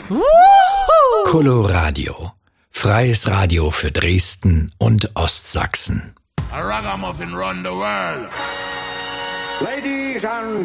Coloradio. Freies Radio für Dresden und Ostsachsen. A ragamuffin run the world. Ladies and